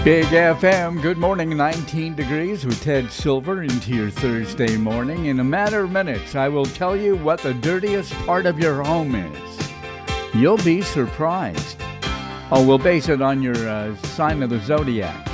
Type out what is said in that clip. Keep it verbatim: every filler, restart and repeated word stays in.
Big F M, good morning, nineteen degrees with Ted Silver into your Thursday morning. In a matter of minutes, I will tell you what the dirtiest part of your home is. You'll be surprised. Oh, we'll base it on your uh, sign of the zodiac.